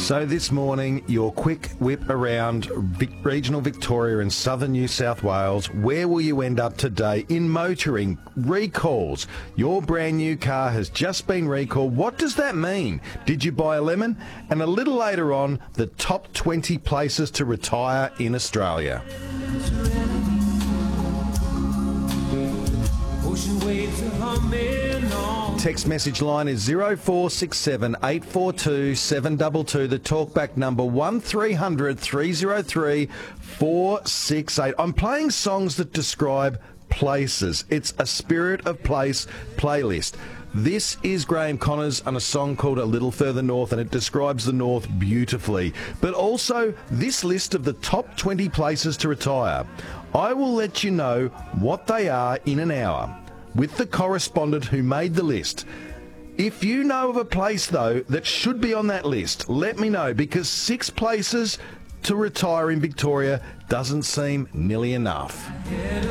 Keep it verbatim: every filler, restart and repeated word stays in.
So this morning, your quick whip around Vic- regional Victoria and southern New South Wales. Where will you end up today? In motoring, recalls. Your brand new car has just been recalled. What does that mean? Did you buy a lemon? And a little later on, the top twenty places to retire in Australia. Text message line is zero four six seven eight four two seven two two. The talkback number one three hundred three oh three four six eight. I'm playing songs that describe places. It's a Spirit of Place playlist. This is Graham Connors and a song called A Little Further North, and it describes the North beautifully. But also this list of the top twenty places to retire. I will let you know what they are in an hour with the correspondent who made the list. If you know of a place, though, that should be on that list, let me know, because six places to retire in Victoria doesn't seem nearly enough.